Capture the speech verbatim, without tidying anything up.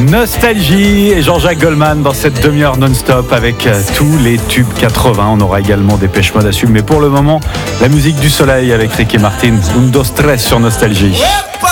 Nostalgie et Jean-Jacques Goldman dans cette demi-heure non-stop avec tous les tubes quatre-vingts. On aura également des Dépêche Mode à suivre, mais pour le moment, la musique du soleil avec Ricky Martin, Un, dos, tres sur Nostalgie. Opa!